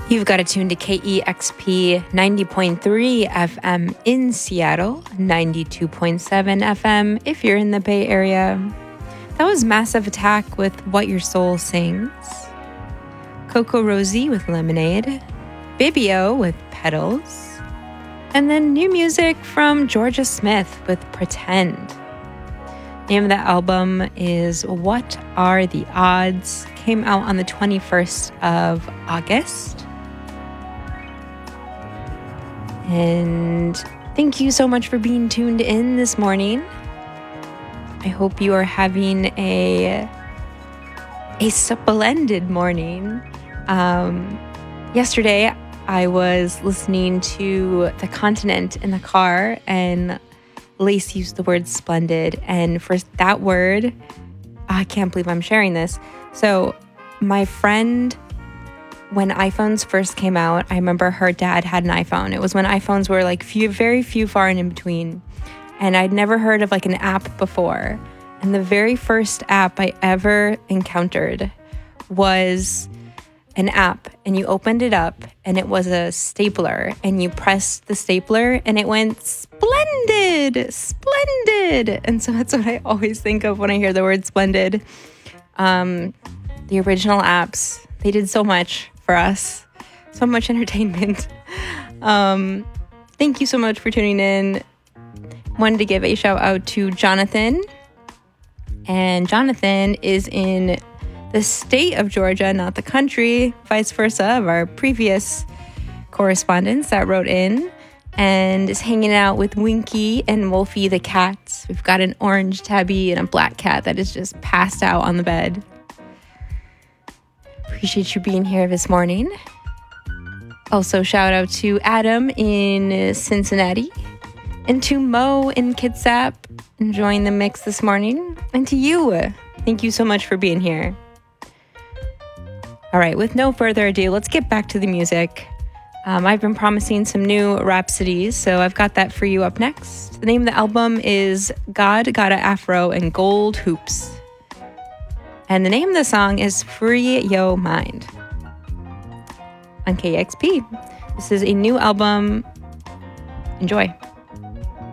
You've got to tune to KEXP 90.3 FM in Seattle, 92.7 FM if you're in the Bay Area. That was Massive Attack with What Your Soul Sings. Coco Rosie with Lemonade. Bibio with Petals. And then new music from Georgia Smith with Pretend. Name of the album is What Are the Odds? Came out on the 21st of August. And thank you so much for being tuned in this morning. I hope you are having a splendid morning. Yesterday, I was listening to The Continent in the car, and Lace used the word splendid. And for that word, I can't believe I'm sharing this. So my friend, when iPhones first came out, I remember her dad had an iPhone. It was when iPhones were like very few, far and in between. And I'd never heard of like an app before. And the very first app I ever encountered was an app, and you opened it up and it was a stapler, and you pressed the stapler and it went splendid. And so that's what I always think of when I hear the word splendid. The original apps, they did so much for us, so much entertainment. Thank you so much for tuning in. Wanted to give a shout out to Jonathan. And Jonathan is in the state of Georgia, not the country, vice versa, of our previous correspondents that wrote in, and is hanging out with Winky and Wolfie the cats. We've got an orange tabby and a black cat that is just passed out on the bed. Appreciate you being here this morning. Also, shout out to Adam in Cincinnati, and to Mo in Kitsap, enjoying the mix this morning. And to you, thank you so much for being here. All right, with no further ado, let's get back to the music. I've been promising some new rhapsodies, so I've got that for you up next. The name of the album is God Got a Afro and Gold Hoops. And the name of the song is Free Yo Mind on KEXP. This is a new album. Enjoy.